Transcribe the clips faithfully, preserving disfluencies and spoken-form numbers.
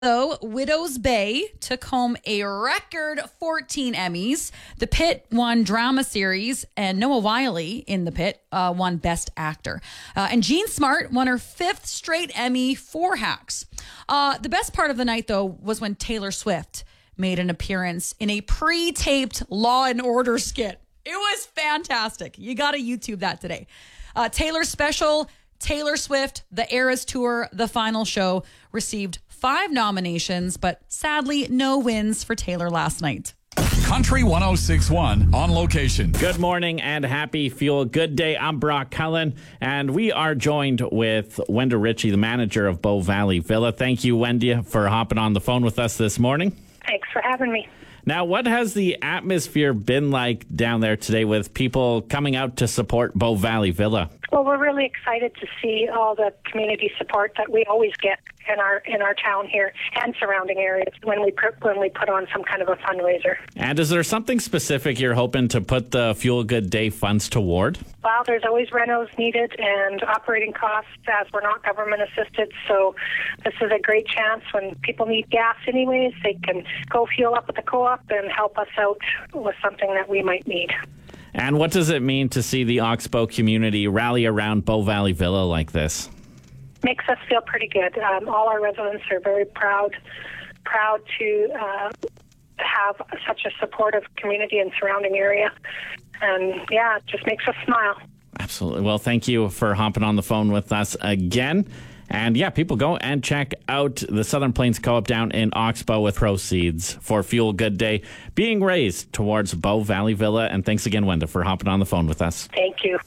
Though Widows Bay took home a record fourteen Emmys. The Pit won Drama Series, and Noah Wyle in The Pit uh, won Best Actor. Uh, and Jean Smart won her fifth straight Emmy for Hacks. Uh, the best part of the night, though, was when Taylor Swift made an appearance in a pre-taped Law and Order skit. It was fantastic. You got to YouTube that today. Uh, Taylor's special, Taylor Swift, The Eras Tour, The Final Show, received five nominations, but sadly, no wins for Taylor last night. Country one oh six point one on location. Good morning and happy Fuel Good Day. I'm Brock Cullen, and we are joined with Wendy Ritchie, the manager of Bow Valley Villa. Thank you, Wendy, for hopping on the phone with us this morning. Thanks for having me. Now, what has the atmosphere been like down there today with people coming out to support Bow Valley Villa? Well, we're really excited to see all the community support that we always get in our in our town here and surrounding areas when we put, when we put on some kind of a fundraiser. And is there something specific you're hoping to put the Fuel Good Day funds toward? Well, there's always renos needed and operating costs as we're not government assisted. So this is a great chance when people need gas anyways, they can go fuel up at the co-op and help us out with something that we might need. And what does it mean to see the Oxbow community rally around Bow Valley Villa like this? Makes us feel pretty good. Um, all our residents are very proud, proud to uh, have such a supportive community and surrounding area. And yeah, it just makes us smile. Absolutely. Well, thank you for hopping on the phone with us again. And yeah, people go and check out the Southern Plains Co-op down in Oxbow with proceeds for Fuel Good Day being raised towards Bow Valley Villa. And thanks again, Wenda, for hopping on the phone with us. Thank you.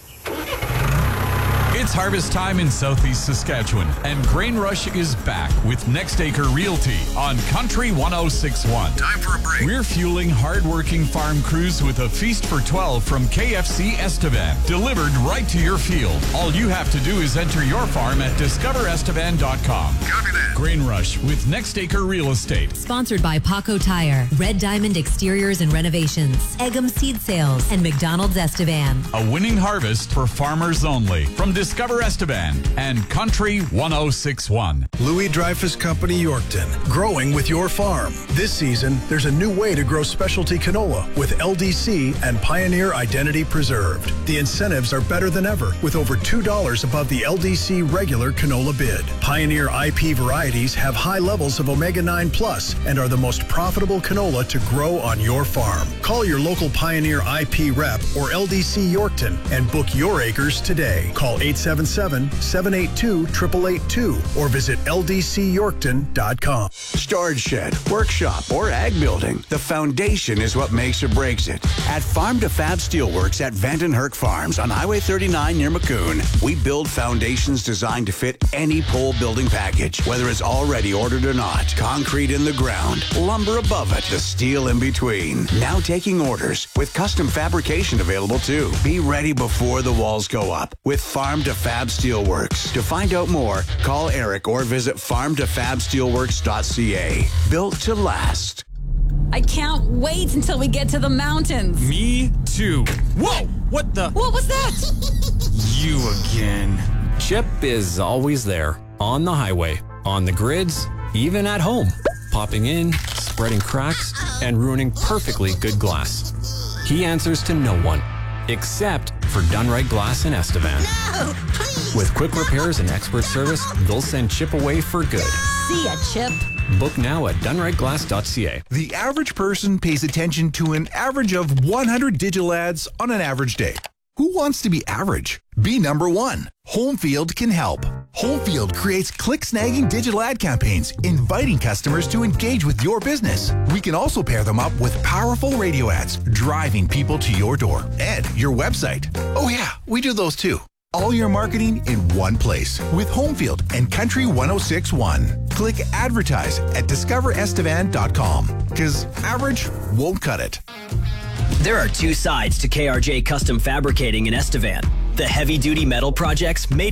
It's harvest time in southeast Saskatchewan, and Grain Rush is back with Next Acre Realty on Country one oh six point one. Time for a break. We're fueling hardworking farm crews with a feast for twelve from K F C Estevan, delivered right to your field. All you have to do is enter your farm at discover estevan dot com. Copy that. Grain Rush with Next Acre Real Estate. Sponsored by Paco Tire, Red Diamond Exteriors and Renovations, Eggum Seed Sales, and McDonald's Estevan. A winning harvest for farmers only. From Discover Estevan and Country one oh six point one. Louis Dreyfus Company Yorkton, growing with your farm. This season, there's a new way to grow specialty canola with L D C and Pioneer Identity Preserved. The incentives are better than ever, with over two dollars above the L D C regular canola bid. Pioneer I P varieties have high levels of omega nine plus and are the most profitable canola to grow on your farm. Call your local Pioneer I P rep or L D C Yorkton and book your acres today. Call eight seven seven, seven eight two, eight eight eight two or visit L D C Yorkton dot com. Storage shed, workshop, or ag building. The foundation is what makes or breaks it. At Farm to Fab Steelworks at Vanden Herk Farms on Highway thirty-nine near Maccoon, we build foundations designed to fit any pole building package, whether it's already ordered or not. Concrete in the ground, lumber above it, the steel in between. Now taking orders with custom fabrication available too. Be ready before the walls go up with Farm to Fab Steelworks. To find out more, call Eric or visit farm to fab steelworks dot c a. Built to last. I can't wait until we get to the mountains. Me too. Whoa! What the? What was that? You again. Chip is always there, on the highway, on the grids, even at home. Popping in, spreading cracks, and ruining perfectly good glass. He answers to no one, except for Done Right Glass in Estevan. No, please. With quick repairs and expert service, they'll send Chip away for good. See ya, Chip. Book now at done right glass dot c a. The average person pays attention to an average of one hundred digital ads on an average day. Who wants to be average? Be number one. Homefield can help. Homefield creates click-snagging digital ad campaigns, inviting customers to engage with your business. We can also pair them up with powerful radio ads, driving people to your door and your website. Oh yeah, we do those too. All your marketing in one place with Homefield and Country one oh six point one. Click advertise at discover estevan dot com because average won't cut it. There are two sides to K R J Custom Fabricating in Estevan. The heavy-duty metal projects made